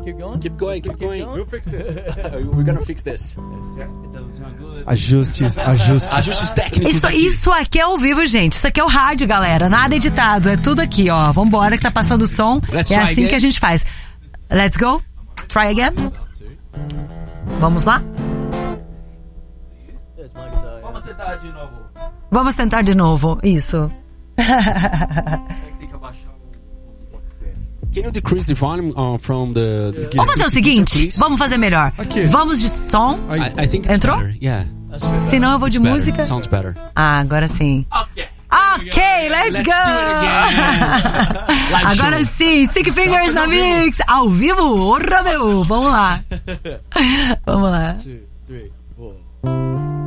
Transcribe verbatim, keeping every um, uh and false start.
keep going? Keep going, keep going. We'll fix this. We're gonna fix this. Ajustes, ajustes. Ajustes técnicos. Isso, aqui. isso aqui é ao vivo, gente. Isso aqui é o rádio, galera. Nada editado. É tudo aqui, ó. Vambora que tá passando o som. Let's é try assim again. que a gente faz. Let's go. Try again. Vamos lá? Vamos tentar de novo. Vamos tentar de novo. Isso. Tem que abaixar o... Can you decrease the volume uh, from the, the Vamos fazer o seguinte. please? Vamos fazer melhor. Aqui. Vamos de som. I, I think it's Entrou? better. Yeah. Se não, eu vou de Better. música. Sounds better. Ah, agora sim. Ok. Ok, let's, Let's go! do it again. Live Agora show. sim, Stick Fingers na Mix. Ao vivo, orra meu. Vamos lá. Vamos lá. Two.